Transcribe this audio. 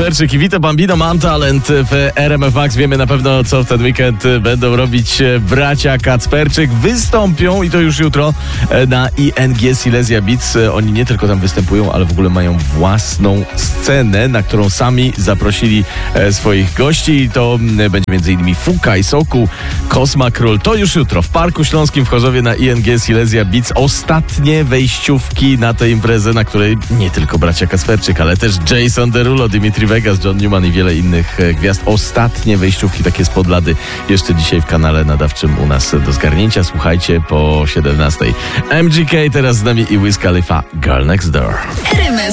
Kacperczyk i Vito Bambino, Mam Talent w RMF Max. Wiemy na pewno, co w ten weekend będą robić bracia Kacperczyk. Wystąpią, i to już jutro, na ING Silesia Beats. Oni nie tylko tam występują, ale w ogóle mają własną scenę, na którą sami zaprosili swoich gości. To będzie m.in. Fuka i Soku, Kosma Król. To już jutro w Parku Śląskim w Chorzowie na ING Silesia Beats. Ostatnie wejściówki na tę imprezę, na której nie tylko bracia Kacperczyk, ale też Jason Derulo, Dimitri Vegas, John Newman i wiele innych gwiazd. Ostatnie wejściówki takie spod lady jeszcze dzisiaj w kanale nadawczym u nas do zgarnięcia. Słuchajcie po 17:00. MGK teraz z nami i Wiz Khalifa, Girl Next Door.